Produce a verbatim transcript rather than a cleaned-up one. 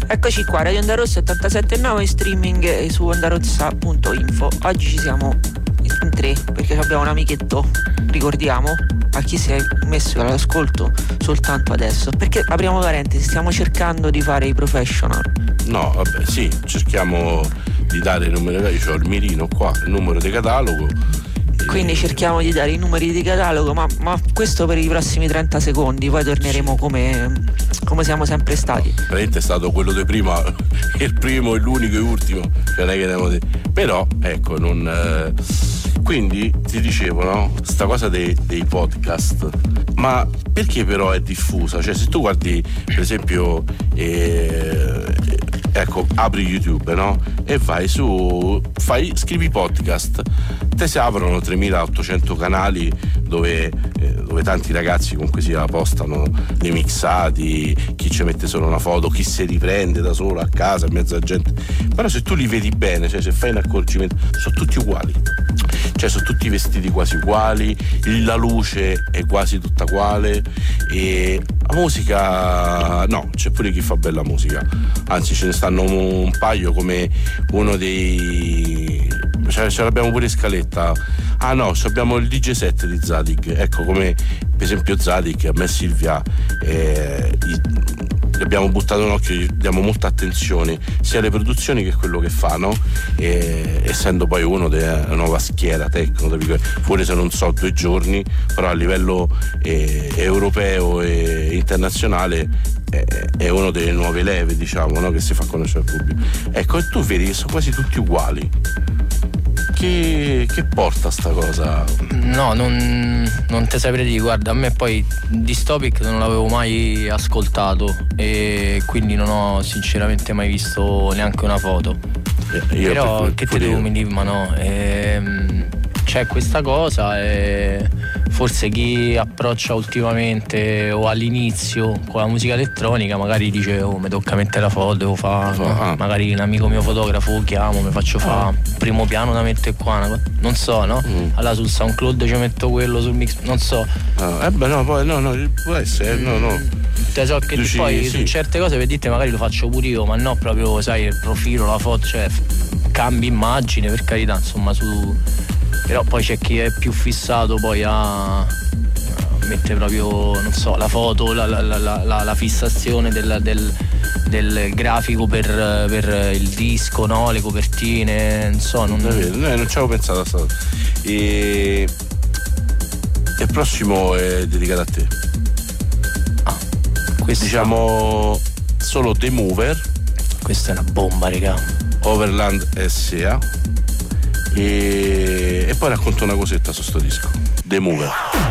Eccoci qua, Radio Onda Rossa ottantasette virgola nove in streaming su ondarossa punto info. Oggi ci siamo in tre perché abbiamo un amichetto, ricordiamo a chi si è messo all'ascolto soltanto adesso, perché apriamo parentesi, stiamo cercando di fare i professional. No, vabbè, sì, cerchiamo di dare il numero, io ho il mirino qua, il numero di catalogo. Quindi cerchiamo di dare i numeri di catalogo, ma, ma questo per i prossimi trenta secondi, poi torneremo come, come siamo sempre stati. No, veramente è stato quello di prima, il primo, l'unico e l'ultimo, cioè non è che andiamo di... però ecco, non eh... quindi ti dicevo, no? Sta cosa dei, dei podcast, ma perché però è diffusa? Cioè se tu guardi per esempio eh, ecco, apri YouTube, no? E vai su, fai, scrivi podcast, te si aprono tremilaottocento canali dove, eh, dove tanti ragazzi comunque sia postano dei mixati, chi ci mette solo una foto, chi si riprende da solo a casa in mezzo a gente. Però se tu li vedi bene, cioè se fai un accorgimento, sono tutti uguali, cioè sono tutti vestiti quasi uguali, la luce è quasi tutta uguale e la musica no, c'è pure chi fa bella musica, anzi ce ne stanno un paio, come uno dei, cioè ce l'abbiamo pure in scaletta. Ah no, abbiamo il D J set di Zadig, ecco, come per esempio Zadig, a me Silvia eh, gli abbiamo buttato un occhio, gli diamo molta attenzione sia alle produzioni che a quello che fa, no? E, essendo poi uno della nuova schiera tecno, pure se non so due giorni, però a livello eh, europeo e internazionale è, è uno delle nuove leve, diciamo, no? Che si fa conoscere al pubblico. Ecco, e tu vedi che sono quasi tutti uguali. Che, che porta sta cosa? No, non, non te saprei dire, guarda, a me poi Dystopic non l'avevo mai ascoltato e quindi non ho sinceramente mai visto neanche una foto. Eh, io Però per, che te devo mi dire, ma no, ehm, c'è questa cosa e forse chi approccia ultimamente o all'inizio con la musica elettronica magari dice oh mi tocca mettere la foto, devo fare, ah. magari un amico mio fotografo lo chiamo, mi faccio fare ah. primo piano da mettere qua, non so, no? Mm. Allora sul SoundCloud ci metto quello, sul mix, non so. Ah, eh beh no, poi no, no, può essere, no, no. Te so che Dici, poi sì. su certe cose per dite magari lo faccio pure io, ma no proprio, sai, il profilo, la foto, cioè cambi immagine, per carità, insomma, su. Però poi c'è chi è più fissato poi a, a mette proprio, non so, la foto, la, la, la, la, la fissazione del, del, del grafico per, per il disco, no? Le copertine, non so, non, eh, non ci avevo pensato a sta cosa. E il prossimo è dedicato a te. Ah, questo diciamo solo The Mover. Questa è una bomba, raga. Overland S A. E, e poi racconto una cosetta su sto disco, The Mover.